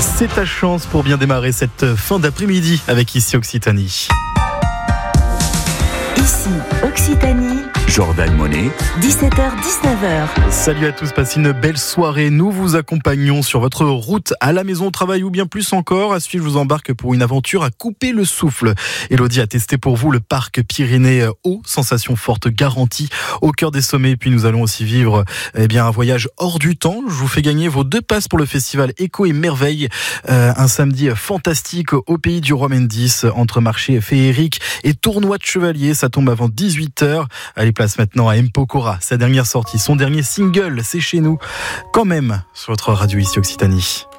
C'est ta chance pour bien démarrer cette fin d'après-midi avec Ici Occitanie. Ici Occitanie. Jordan Monet. 17h-19h. Salut à tous, passez une belle soirée. Nous vous accompagnons sur votre route à la maison, au travail ou bien plus encore. À suivre, je vous embarque pour une aventure à couper le souffle. Elodie a testé pour vous le parc Pyrénées Haut, sensation forte garantie au cœur des sommets. Puis nous allons aussi vivre un voyage hors du temps. Je vous fais gagner vos 2 passes pour le festival Écho et Merveille. Un samedi fantastique au pays du roi Mendes, entre marché féerique et tournoi de chevalier. Ça tombe avant 18h. Allez, place maintenant à M. Pokora, sa dernière sortie, son dernier single, c'est chez nous, quand même, sur votre radio Ici Occitanie.